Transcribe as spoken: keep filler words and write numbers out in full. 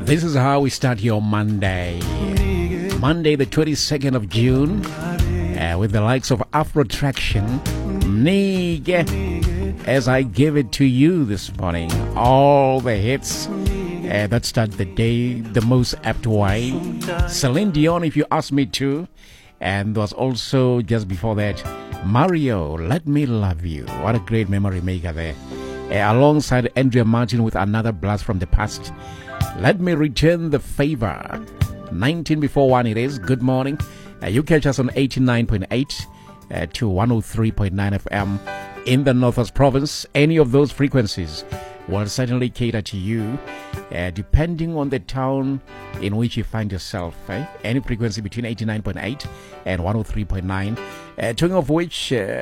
This is how we start your Monday. Monday, the twenty-second of June, uh, with the likes of Afro Traction, Nige, as I give it to you this morning. All the hits uh, that start the day the most apt way. Celine Dion, if you ask me to. And there was also, just before that, Mario, Let Me Love You. What a great memory maker there. Uh, alongside Andrea Martin with another blast from the past. Let Me Return the Favor. nineteen before one it is. Good morning. Uh, you catch us on eighty-nine point eight uh, to one oh three point nine F M in the Northwest Province. Any of those frequencies will certainly cater to you, uh, depending on the town in which you find yourself. Eh? Any frequency between eighty-nine point eight and one oh three point nine. Uh, talking of which, uh,